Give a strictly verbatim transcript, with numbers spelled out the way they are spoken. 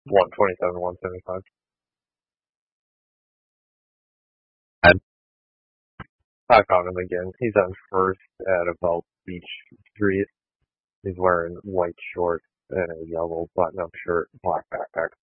one twenty-seven, one seventy-five. I found him again. He's on first at about Beach Street. He's wearing white shorts and a yellow button-up shirt, black backpack.